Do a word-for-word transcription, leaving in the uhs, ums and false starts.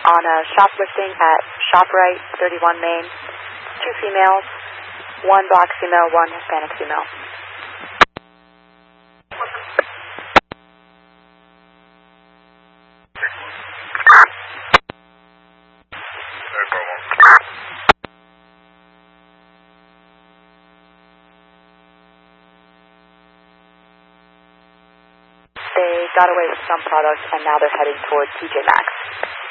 on a shoplifting at ShopRite, thirty-one Main. Two females, one black female, one Hispanic female. They got away with some products and now they're heading towards T J Maxx.